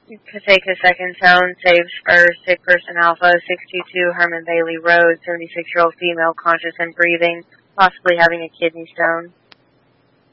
Kaseka Second Tone saves first. Sick person Alpha, 62 Herman Bailey Road, 76-year-old female, conscious and breathing, possibly having a kidney stone.